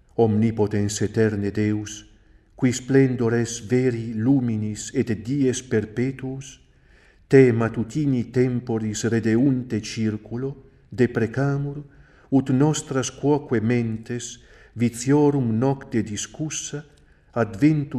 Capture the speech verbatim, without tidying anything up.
Omnipotens aeterne Deus, qui splendores veri luminis et dies perpetuus, te matutini temporis redeunte circulo, deprecamur, ut nostras quoque mentes, vitiorum nocte discussa, adventus